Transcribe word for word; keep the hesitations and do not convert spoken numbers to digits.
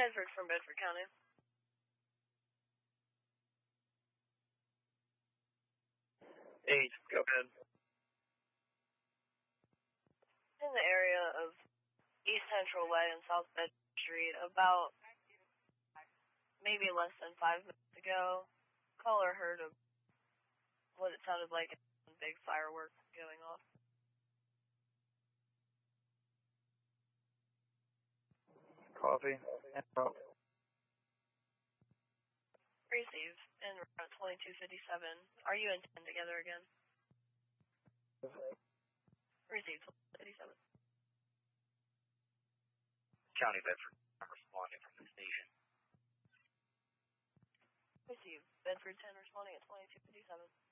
Bedford from Bedford County. Eight, go ahead. In the area of East Central Way and South Bedford Street, about maybe less than five minutes ago, caller heard of what it sounded like a big fireworks going off. Coffee. And route. Receive in route twenty-two fifty-seven. Are you and ten together again? Receive twenty-two fifty-seven. County Bedford, I'm responding from the station. Receive Bedford ten responding at twenty-two fifty-seven.